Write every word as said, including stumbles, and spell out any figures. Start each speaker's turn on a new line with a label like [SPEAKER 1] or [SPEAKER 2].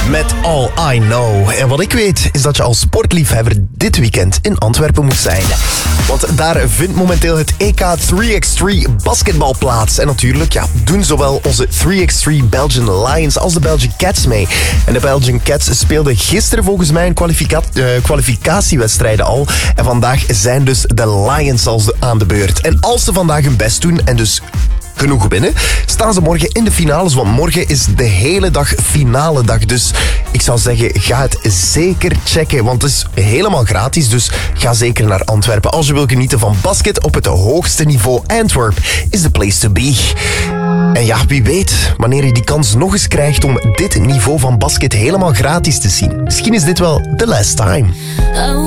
[SPEAKER 1] met All I Know. En wat ik weet is dat je als sportliefhebber dit weekend in Antwerpen moet zijn. Want daar vindt momenteel het E K drie tegen drie basketbal plaats. En natuurlijk ja, doen zowel onze drie tegen drie Belgian Lions als de Belgian Cats mee. En de Belgian Cats speelden gisteren volgens mij een kwalifica- uh, kwalificatiewedstrijden al. En vandaag zijn dus de Lions al aan de beurt. En als ze vandaag hun best doen en dus genoeg winnen, staan ze morgen in de finales, want morgen is de hele dag finale dag. Dus ik zou zeggen, ga het zeker checken, want het is helemaal gratis, dus ga zeker naar Antwerpen. Als je wil genieten van basket op het hoogste niveau, Antwerp is the place to be. En ja, wie weet, wanneer je die kans nog eens krijgt om dit niveau van basket helemaal gratis te zien. Misschien is dit wel the last time.